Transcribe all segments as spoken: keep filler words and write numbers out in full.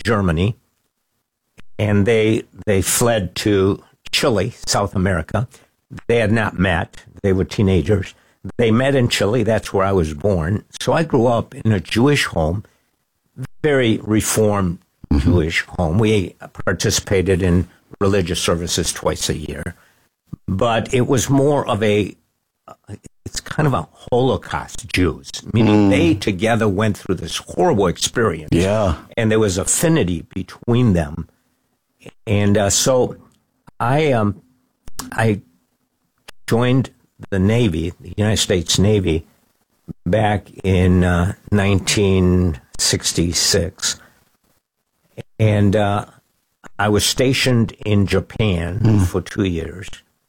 Germany, and they they fled to Chile, South America. They had not met. They were teenagers. They met in Chile. That's where I was born. So I grew up in a Jewish home, very reformed mm-hmm. Jewish home. We participated in religious services twice a year. But it was more of a, it's kind of a Holocaust Jews, meaning mm. they together went through this horrible experience. Yeah. And there was affinity between them. And uh, so I um, I joined the Navy, the United States Navy, back in uh, nineteen sixty-six. And uh, I was stationed in Japan mm. for two years.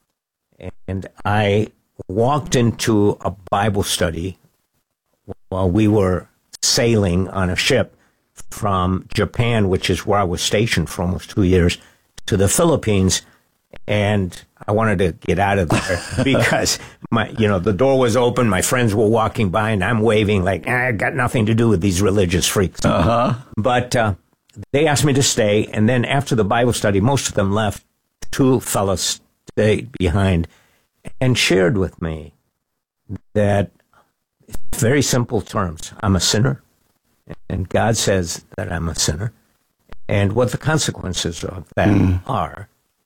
And I walked into a Bible study while we were sailing on a ship from Japan, which is where I was stationed for almost two years, to the Philippines. And I wanted to get out of there because my, you know, the door was open. My friends were walking by, and I'm waving like, ah, I got nothing to do with these religious freaks. Uh-huh. But uh, they asked me to stay, and then after the Bible study, most of them left. Two fellows stayed behind and shared with me that, in very simple terms, I'm a sinner, and God says that I'm a sinner, and what the consequences of that mm. are.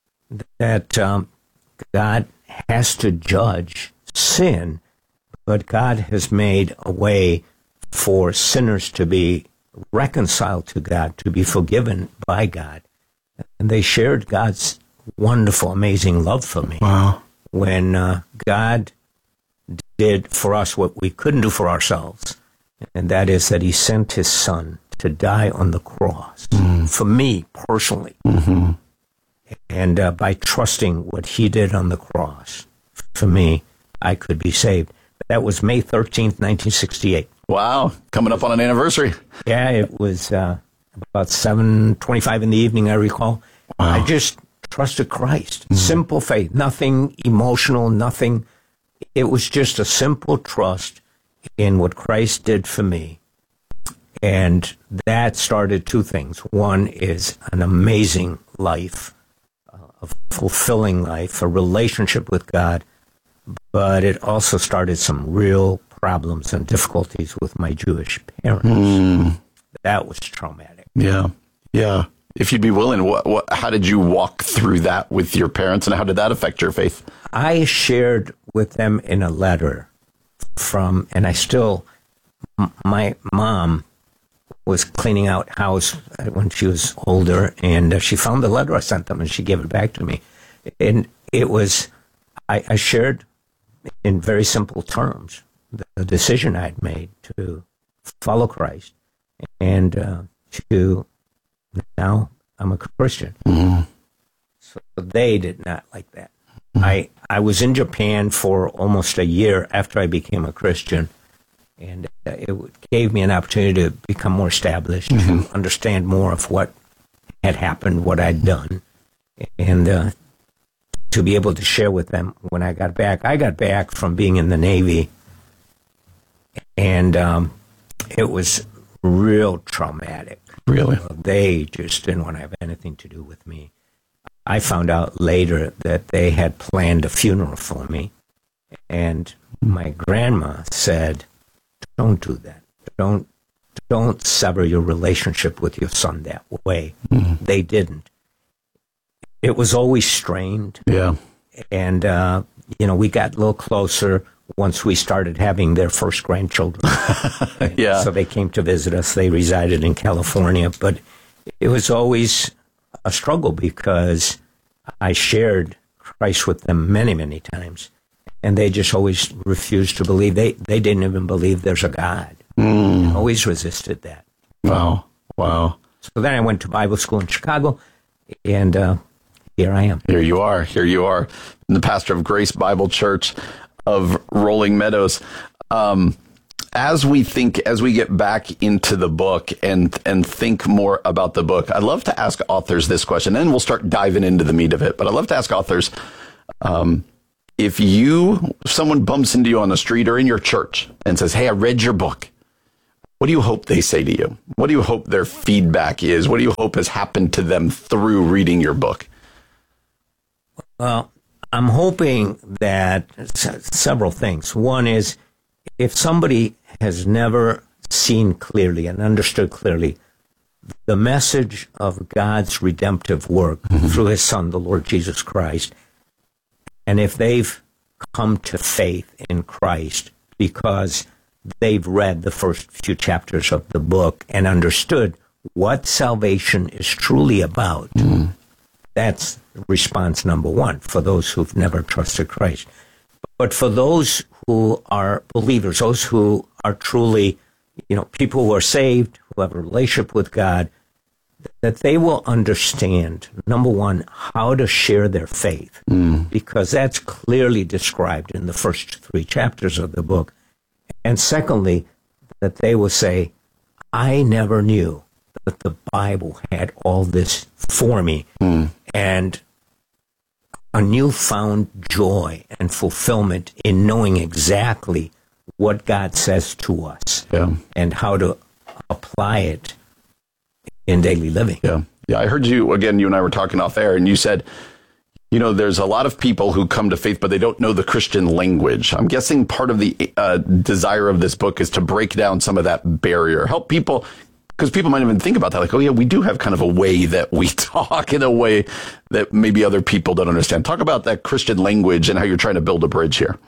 That um, God has to judge sin, but God has made a way for sinners to be reconciled to God, to be forgiven by God. And they shared God's wonderful, amazing love for me. Wow. When uh, God did for us what we couldn't do for ourselves, and that is that he sent his son to die on the cross mm. for me personally. Mm-hmm. And uh, by trusting what he did on the cross, for me, I could be saved. That was May thirteenth, nineteen sixty-eight. Wow. Coming up on an anniversary. Yeah, it was uh, about seven twenty-five in the evening, I recall. Wow. I just trusted Christ. Mm. Simple faith. Nothing emotional, nothing. It was just a simple trust in what Christ did for me. And that started two things. One is an amazing life, a fulfilling life, a relationship with God, but it also started some real problems and difficulties with my Jewish parents. Mm. That was traumatic. Yeah, yeah. If you'd be willing, what, what, how did you walk through that with your parents, and how did that affect your faith? I shared with them in a letter from, and I still, m- my mom was cleaning out house when she was older, and uh, she found the letter I sent them, and she gave it back to me. And it was, I, I shared in very simple terms the, the decision I'd made to follow Christ, and uh, to, now I'm a Christian. Mm-hmm. So they did not like that. Mm-hmm. I, I was in Japan for almost a year after I became a Christian, and uh, it gave me an opportunity to become more established, mm-hmm. to understand more of what had happened, what I'd done, and uh, to be able to share with them when I got back. I got back from being in the Navy, and um, it was real traumatic. Really? Uh, they just didn't want to have anything to do with me. I found out later that they had planned a funeral for me, and my grandma said, don't do that. Don't don't sever your relationship with your son that way. Mm-hmm. They didn't. It was always strained. Yeah. And, uh, you know, we got a little closer once we started having their first grandchildren. Yeah. So they came to visit us. They resided in California. But it was always a struggle because I shared Christ with them many, many times. And they just always refused to believe. They they didn't even believe there's a God. Mm. Always resisted that. Wow. Wow. So then I went to Bible school in Chicago, and uh, here I am. Here you are. Here you are. I'm the pastor of Grace Bible Church of Rolling Meadows. Um, as we think, as we get back into the book and and think more about the book, I'd love to ask authors this question, and then we'll start diving into the meat of it. But I'd love to ask authors, um, if you, if someone bumps into you on the street or in your church and says, hey, I read your book. what do you hope they say to you? What do you hope their feedback is? What do you hope has happened to them through reading your book? Well, I'm hoping that s- several things. One is, if somebody has never seen clearly and understood clearly the message of God's redemptive work mm-hmm. through his Son, the Lord Jesus Christ, and if they've come to faith in Christ because they've read the first few chapters of the book and understood what salvation is truly about, mm-hmm. that's response number one for those who've never trusted Christ. But for those who are believers, those who are truly, you know, people who are saved, who have a relationship with God, that they will understand, number one, how to share their faith, mm. because that's clearly described in the first three chapters of the book. And secondly, that they will say, I never knew that the Bible had all this for me. Mm. And a newfound joy and fulfillment in knowing exactly what God says to us yeah. and how to apply it in daily living. Yeah. Yeah. I heard you, again, you and I were talking off air, and you said, you know, there's a lot of people who come to faith, but they don't know the Christian language. I'm guessing part of the uh, desire of this book is to break down some of that barrier, help people, because people might even think about that, like, oh, yeah, we do have kind of a way that we talk in a way that maybe other people don't understand. Talk about that Christian language and how you're trying to build a bridge here.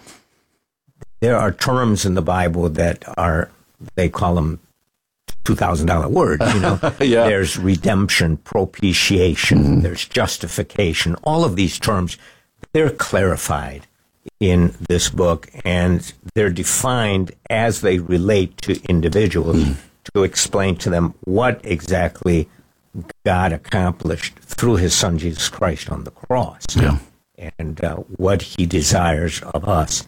There are terms in the Bible that are, they call them two thousand dollars words, you know. yeah. There's redemption, propitiation, mm-hmm. there's justification. All of these terms, they're clarified in this book, and they're defined as they relate to individuals mm-hmm. to explain to them what exactly God accomplished through his Son, Jesus Christ, on the cross, yeah. and uh, what he desires of us.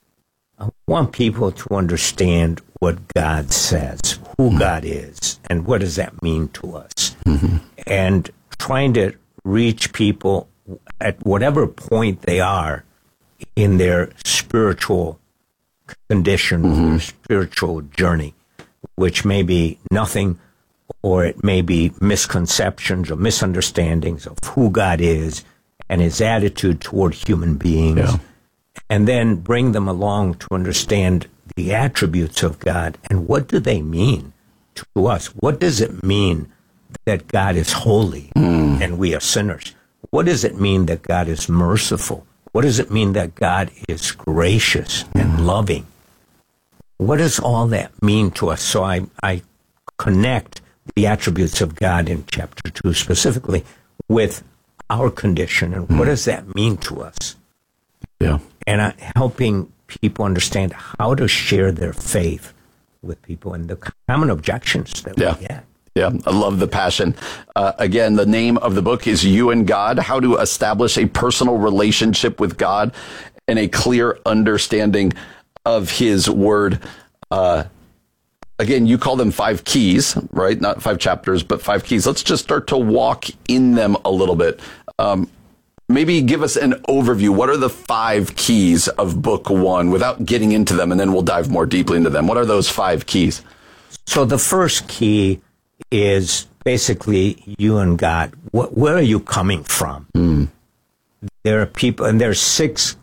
I want people to understand what God says, who mm-hmm. God is, and what does that mean to us. Mm-hmm. And trying to reach people at whatever point they are in their spiritual condition, mm-hmm. their spiritual journey, which may be nothing, or it may be misconceptions or misunderstandings of who God is and his attitude toward human beings. Yeah. And then bring them along to understand the attributes of God and what do they mean to us? What does it mean that God is holy mm. and we are sinners? What does it mean that God is merciful? What does it mean that God is gracious mm. and loving? What does all that mean to us? So I, I connect the attributes of God in chapter two specifically with our condition and mm. what does that mean to us? Yeah. And uh, helping people understand how to share their faith with people and the common objections that yeah. we get. Yeah, I love the passion. Uh, again, the name of the book is You and God, How to Establish a Personal Relationship with God and a Clear Understanding of His Word. Uh, again, you call them five keys, right? Not five chapters, but five keys. Let's just start to walk in them a little bit. Um, Maybe give us an overview. What are the five keys of book one without getting into them, and then we'll dive more deeply into them. What are those five keys? So the first key is basically you and God. What, where are you coming from? Mm. There are people, and there's six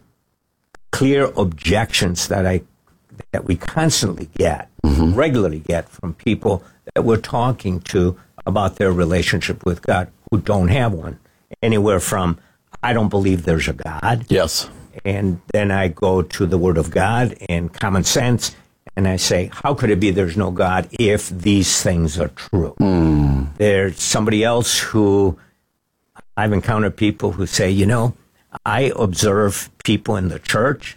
clear objections that I that we constantly get, mm-hmm. regularly get from people that we're talking to about their relationship with God who don't have one. Anywhere from, I don't believe there's a God. Yes. And then I go to the Word of God and common sense, and I say, how could it be there's no God if these things are true? Mm. There's somebody else who, I've encountered people who say, you know, I observe people in the church,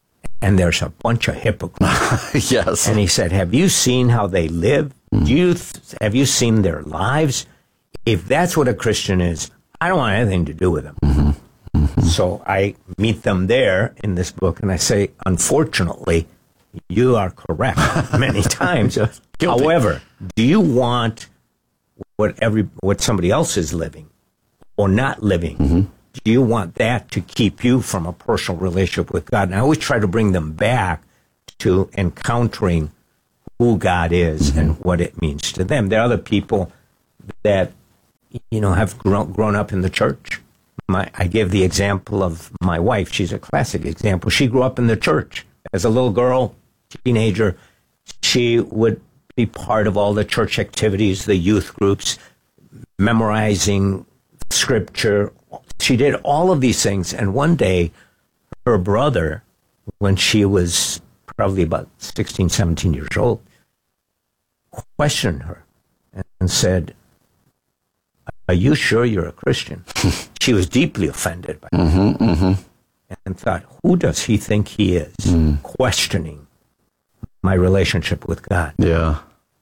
and there's a bunch of hypocrites. Yes. And he said, have you seen how they live? Mm. Do you th- have you seen their lives? If that's what a Christian is, I don't want anything to do with them. Mm-hmm. Mm-hmm. So I meet them there in this book, and I say, unfortunately, you are correct many times. However, do you want what every what somebody else is living or not living? Mm-hmm. Do you want that to keep you from a personal relationship with God? And I always try to bring them back to encountering who God is mm-hmm. and what it means to them. There are other people that, you know, have grown, grown up in the church. My, I give the example of my wife. She's a classic example. She grew up in the church. As a little girl, teenager, she would be part of all the church activities, the youth groups, memorizing scripture. She did all of these things. And one day, her brother, when she was probably about sixteen, seventeen years old, questioned her and said, "Are you sure you're a Christian?" She was deeply offended by mm-hmm, that mm-hmm. and thought, who does he think he is, mm. questioning my relationship with God? Yeah.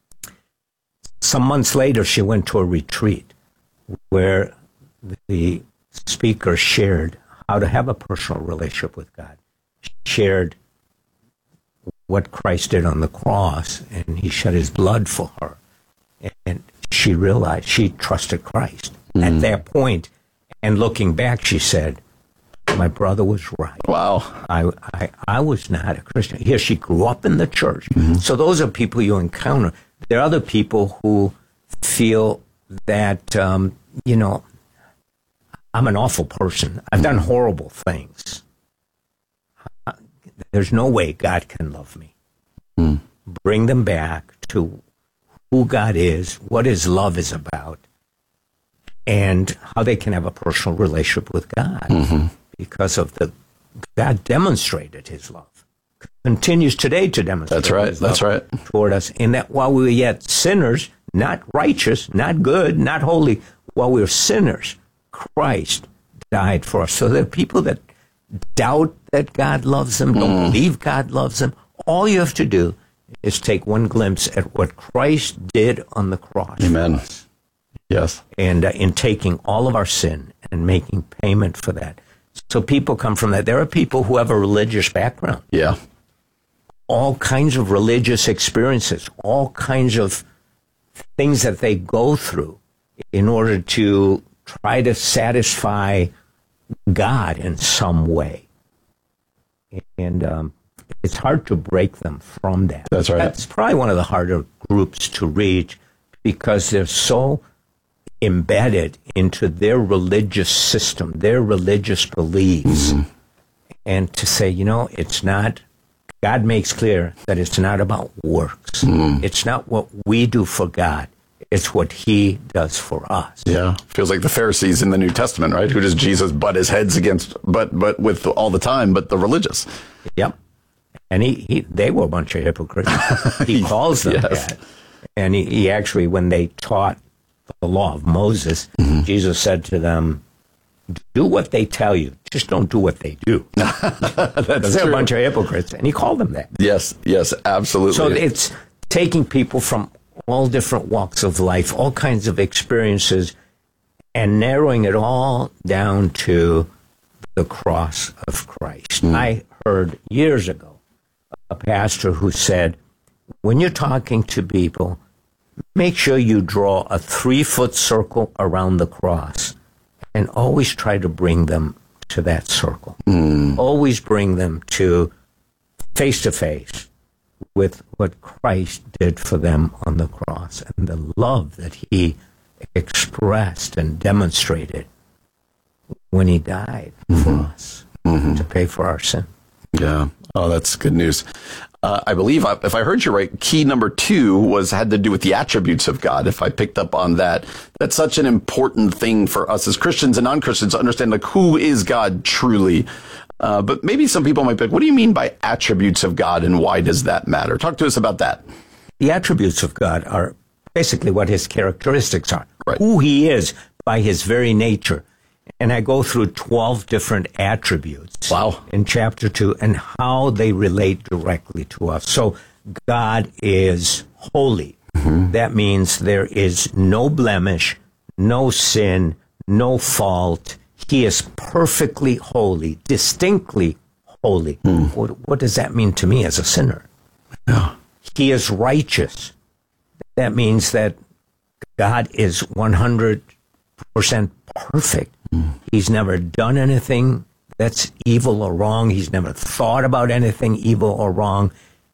Some months later, she went to a retreat where the speaker shared how to have a personal relationship with God. She shared what Christ did on the cross, and he shed his blood for her. And she realized she trusted Christ. Mm. At that point, and looking back, she said, my brother was right. Wow. I, I, I was not a Christian. Here, she grew up in the church. Mm-hmm. So those are people you encounter. There are other people who feel that, um, you know, I'm an awful person. I've done horrible things. There's no way God can love me. Mm. Bring them back to who God is, what his love is about, and how they can have a personal relationship with God. Mm-hmm. Because of the, God demonstrated his love, continues today to demonstrate that's right, his love that's right. toward us, in that while we were yet sinners, not righteous, not good, not holy, while we were sinners, Christ died for us. So there are people that doubt that God loves them, don't mm. believe God loves them. All you have to do is take one glimpse at what Christ did on the cross. Amen. Yes. And uh, in taking all of our sin and making payment for that. So people come from that. There are people who have a religious background. Yeah. All kinds of religious experiences, all kinds of things that they go through in order to try to satisfy God in some way. And um, it's hard to break them from that. That's right. That's probably one of the harder groups to reach because they're so embedded into their religious system, their religious beliefs. Mm-hmm. And to say, you know, it's not, God makes clear that it's not about works. Mm-hmm. It's not what we do for God. It's what he does for us. Yeah. Feels like the Pharisees in the New Testament, right? Who does Jesus butt his heads against, but but with all the time, but the religious. Yep. And he, he they were a bunch of hypocrites. He calls them yes. that. And he, he actually, when they taught the law of Moses, mm-hmm. Jesus said to them, do what they tell you. Just don't do what they do. Because they're a bunch of hypocrites. And he called them that. Yes, yes, absolutely. So it's taking people from all different walks of life, all kinds of experiences, and narrowing it all down to the cross of Christ. Mm. I heard years ago a pastor who said, when you're talking to people, make sure you draw a three-foot circle around the cross and always try to bring them to that circle. Mm. Always bring them to face-to-face with what Christ did for them on the cross and the love that he expressed and demonstrated when he died mm-hmm. for us mm-hmm. to pay for our sin. Yeah. Oh, that's good news. Uh, I believe, if I heard you right, key number two was had to do with the attributes of God. If I picked up on that, that's such an important thing for us as Christians and non-Christians to understand, like, who is God truly? Uh, but maybe some people might be like, what do you mean by attributes of God, and why does that matter? Talk to us about that. The attributes of God are basically what his characteristics are, right. Who he is by his very nature. And I go through twelve different attributes wow. in chapter two and how they relate directly to us. So God is holy. Mm-hmm. That means there is no blemish, no sin, no fault. He is perfectly holy, distinctly holy. Mm. What, what does that mean to me as a sinner? Yeah. He is righteous. That means that God is one hundred percent perfect. Mm. He's never done anything that's evil or wrong. He's never thought about anything evil or wrong.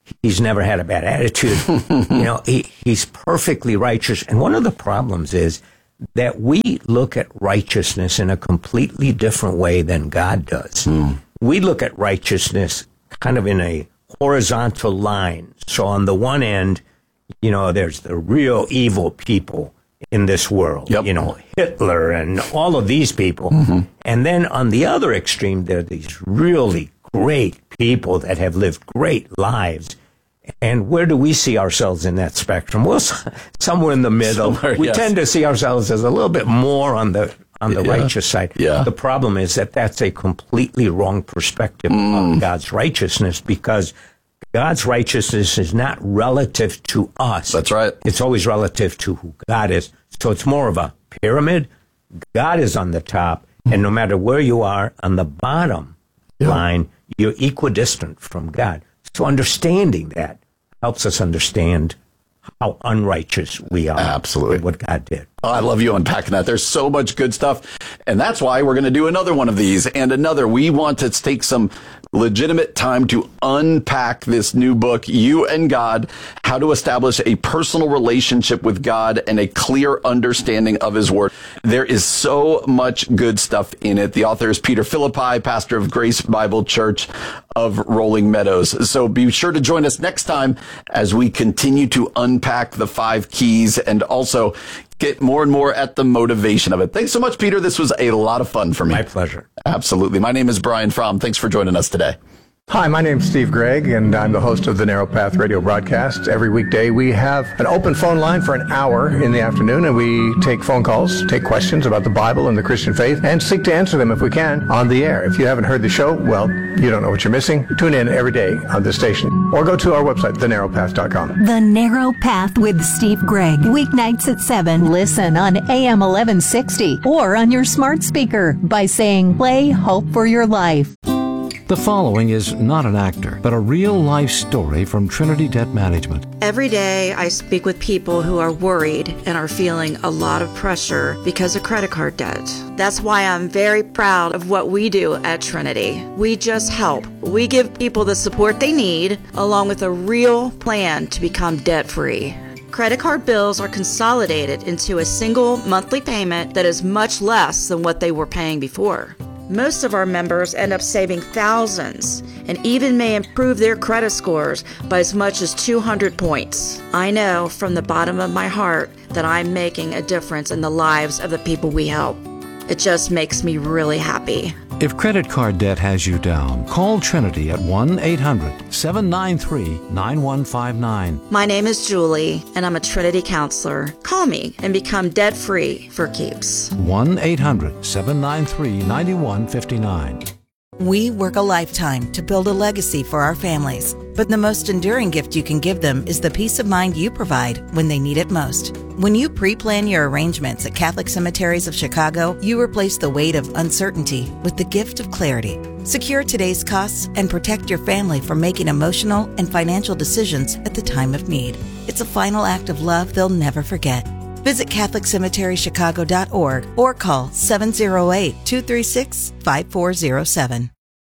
he's never had a bad attitude. you know, he, he's perfectly righteous. And one of the problems is that we look at righteousness in a completely different way than God does. Mm. We look at righteousness kind of in a horizontal line. So on the one end, you know, there's the real evil people in this world, yep. you know, Hitler and all of these people. Mm-hmm. And then on the other extreme, there are these really great people that have lived great lives. And where do we see ourselves in that spectrum? Well, somewhere in the middle. Somewhere, we yes. tend to see ourselves as a little bit more on the on the yeah. righteous side. Yeah. The problem is that that's a completely wrong perspective mm. of God's righteousness, because God's righteousness is not relative to us. That's right. It's always relative to who God is. So it's more of a pyramid. God is on the top, and no matter where you are on the bottom yeah. line, you're equidistant from God. So understanding that helps us understand how unrighteous we are. Absolutely. With what God did. Oh, I love you unpacking that. There's so much good stuff. And that's why we're going to do another one of these and another. We want to take some legitimate time to unpack this new book, You and God, How to Establish a Personal Relationship with God and a Clear Understanding of His Word. There is so much good stuff in it. The author is Peter Philippi, pastor of Grace Bible Church of Rolling Meadows. So be sure to join us next time as we continue to unpack the five keys and also get more and more at the motivation of it. Thanks so much, Peter. This was a lot of fun for me. My pleasure. Absolutely. My name is Brian Fromm. Thanks for joining us today. Hi, my name's Steve Gregg, and I'm the host of the Narrow Path radio broadcast. Every weekday, we have an open phone line for an hour in the afternoon, and we take phone calls, take questions about the Bible and the Christian faith, and seek to answer them if we can on the air. If you haven't heard the show, well, you don't know what you're missing. Tune in every day on this station, or go to our website, the narrow path dot com. The Narrow Path with Steve Gregg, weeknights at seven. Listen on A M eleven sixty or on your smart speaker by saying, play Hope for Your Life. The following is not an actor, but a real-life story from Trinity Debt Management. Every day I speak with people who are worried and are feeling a lot of pressure because of credit card debt. That's why I'm very proud of what we do at Trinity. We just help. We give people the support they need, along with a real plan to become debt-free. Credit card bills are consolidated into a single monthly payment that is much less than what they were paying before. Most of our members end up saving thousands and even may improve their credit scores by as much as two hundred points. I know from the bottom of my heart that I'm making a difference in the lives of the people we help. It just makes me really happy. If credit card debt has you down, call Trinity at one eight hundred seven nine three nine one five nine. My name is Julie, and I'm a Trinity counselor. Call me and become debt-free for keeps. one eight hundred seven nine three nine one five nine. We work a lifetime to build a legacy for our families, but the most enduring gift you can give them is the peace of mind you provide when they need it most. When you pre-plan your arrangements at Catholic Cemeteries of Chicago, you replace the weight of uncertainty with the gift of clarity. Secure today's costs and protect your family from making emotional and financial decisions at the time of need. It's a final act of love they'll never forget. Visit Catholic Cemetery Chicago dot org or call seven oh eight, two three six, five four oh seven.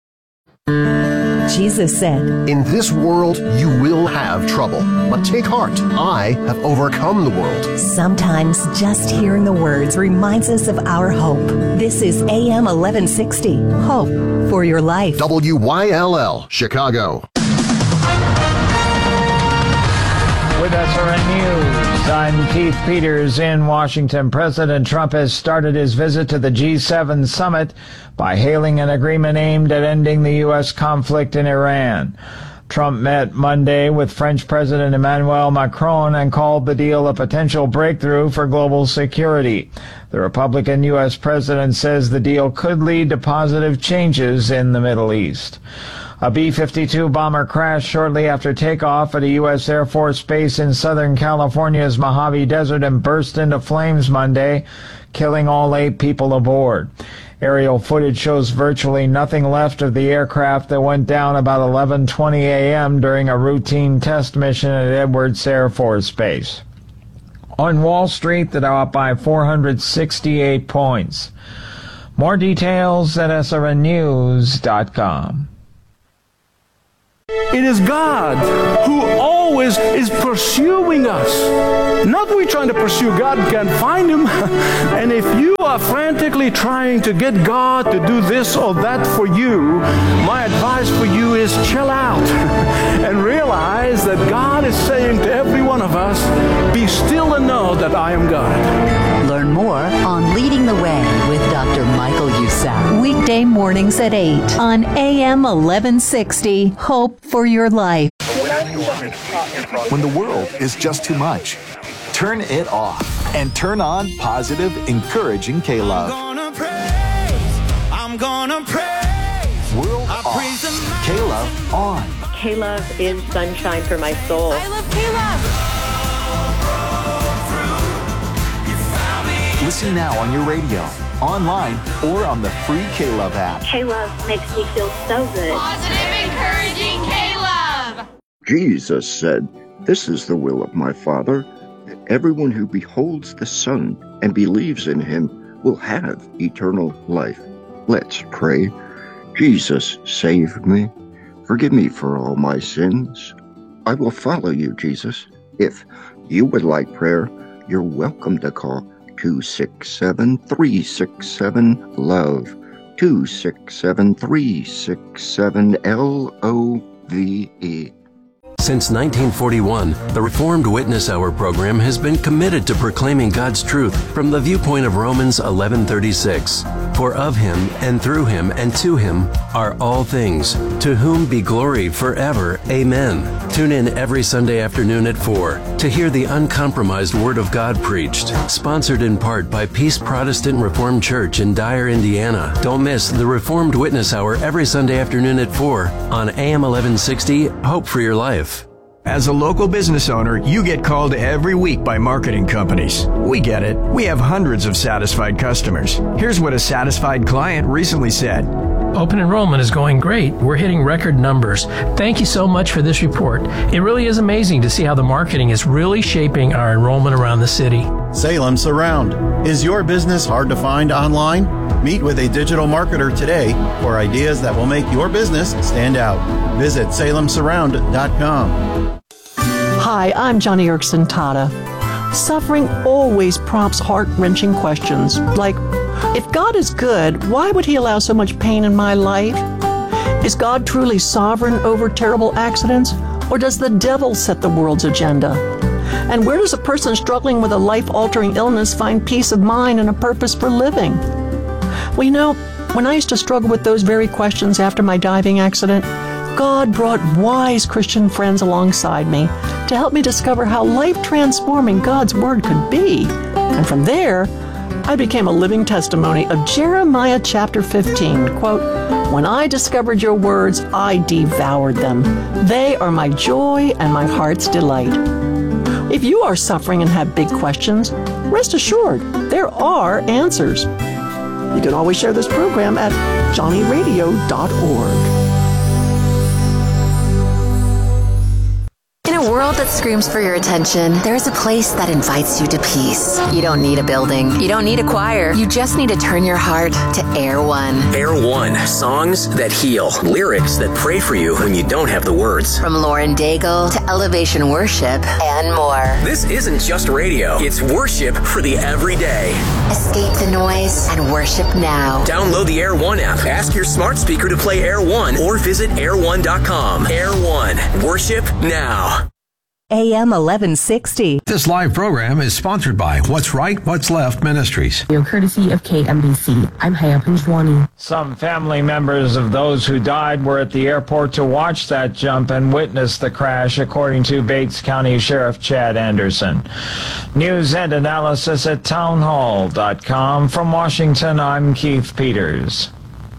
Jesus said, "In this world you will have trouble, but take heart. I have overcome the world." Sometimes just hearing the words reminds us of our hope. This is A M eleven sixty, Hope for Your Life. W Y L L, Chicago. With S R N News, I'm Keith Peters in Washington. President Trump has started his visit to the G seven summit by hailing an agreement aimed at ending the U S conflict in Iran. Trump met Monday with French President Emmanuel Macron and called the deal a potential breakthrough for global security. The Republican U S president says the deal could lead to positive changes in the Middle East. A B fifty-two bomber crashed shortly after takeoff at a U S Air Force base in Southern California's Mojave Desert and burst into flames Monday, killing all eight people aboard. Aerial footage shows virtually nothing left of the aircraft that went down about eleven twenty a.m. during a routine test mission at Edwards Air Force Base. On Wall Street, the Dow up by four hundred sixty-eight points. More details at S R N news dot com. It is God who always is pursuing us. Not we trying to pursue God and can't find Him. And if you are frantically trying to get God to do this or that for you, my advice for you is chill out and realize that God is saying to every one of us, be still and know that I am God. Learn more on Leading the Way with Doctor Michael Youssef. Weekday mornings at eight on A M eleven sixty. Hope for your life. When the world is just too much, turn it off and turn on positive, encouraging K-Love. I'm gonna praise, I'm gonna praise. World I off, praise the K-Love on. K-Love is sunshine for my soul. I love K-Love. Listen now on your radio, online, or on the free K-Love app. K-Love makes me feel so good. Positive, encouraging K-Love. Jesus said, "This is the will of my Father, that everyone who beholds the Son and believes in him will have eternal life." Let's pray. Jesus, save me. Forgive me for all my sins. I will follow you, Jesus. If you would like prayer, you're welcome to call two six seven, three six seven, LOVE, two six seven, three six seven, L O V E. Since nineteen forty-one, the Reformed Witness Hour program has been committed to proclaiming God's truth from the viewpoint of Romans eleven thirty-six. For of him, and through him, and to him are all things, to whom be glory forever. Amen. Tune in every Sunday afternoon at four to hear the uncompromised Word of God preached. Sponsored in part by Peace Protestant Reformed Church in Dyer, Indiana. Don't miss the Reformed Witness Hour every Sunday afternoon at four on A M eleven sixty, Hope for Your Life. As a local business owner, you get called every week by marketing companies. We get it. We have hundreds of satisfied customers. Here's what a satisfied client recently said. Open enrollment is going great. We're hitting record numbers. Thank you so much for this report. It really is amazing to see how the marketing is really shaping our enrollment around the city. Salem Surround. Is your business hard to find online? Meet with a digital marketer today for ideas that will make your business stand out. Visit salem surround dot com. Hi, I'm Johnny Erickson Tata. Suffering always prompts heart-wrenching questions like, if God is good, why would he allow so much pain in my life? Is God truly sovereign over terrible accidents, or does the devil set the world's agenda? And where does a person struggling with a life-altering illness find peace of mind and a purpose for living? Well, you know, when I used to struggle with those very questions after my diving accident, God brought wise Christian friends alongside me to help me discover how life-transforming God's Word could be. And from there, I became a living testimony of Jeremiah chapter fifteen, quote, "When I discovered your words, I devoured them. They are my joy and my heart's delight." If you are suffering and have big questions, rest assured there are answers. You can always share this program at johnny radio dot org. In a world that screams for your attention, there is a place that invites you to peace. You don't need a building. You don't need a choir. You just need to turn your heart to Air One. Air One. Songs that heal. Lyrics that pray for you when you don't have the words. From Lauren Daigle to Elevation Worship and more. This isn't just radio. It's worship for the everyday. Escape the noise and worship now. Download the Air One app. Ask your smart speaker to play Air One or visit air one dot com. Air One. Worship now. A M eleven sixty. This live program is sponsored by What's Right, What's Left Ministries. Your courtesy of K M B C. I'm Haya Punjwani. Some family members of those who died were at the airport to watch that jump and witness the crash, according to Bates County Sheriff Chad Anderson. News and analysis at townhall dot com. From Washington, I'm Keith Peters.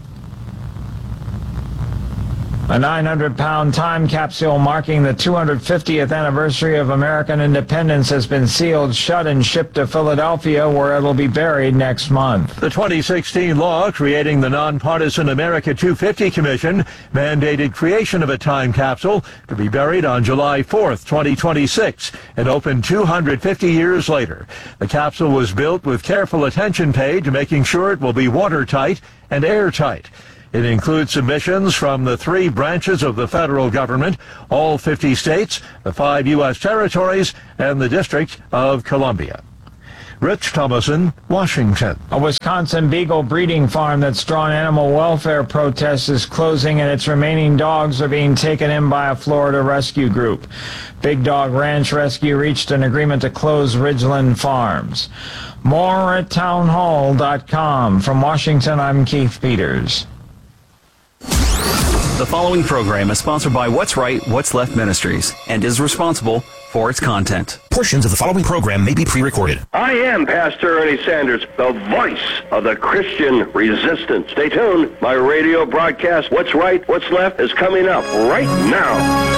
A nine hundred pound time capsule marking the two hundred fiftieth anniversary of American independence has been sealed shut and shipped to Philadelphia, where it'll be buried next month. The twenty sixteen law creating the nonpartisan America two fifty Commission mandated creation of a time capsule to be buried on July fourth, twenty twenty-six, and opened two hundred fifty years later. The capsule was built with careful attention paid to making sure it will be watertight and airtight. It includes submissions from the three branches of the federal government, all fifty states, the five U S territories, and the District of Columbia. Rich Thomason, Washington. A Wisconsin beagle breeding farm that's drawn animal welfare protests is closing, and its remaining dogs are being taken in by a Florida rescue group. Big Dog Ranch Rescue reached an agreement to close Ridgeland Farms. More at townhall dot com. From Washington, I'm Keith Peters. The following program is sponsored by What's Right, What's Left Ministries and is responsible for its content. Portions of the following program may be pre-recorded. I am Pastor Ernie Sanders, the voice of the Christian resistance. Stay tuned. My radio broadcast, What's Right, What's Left, is coming up right now.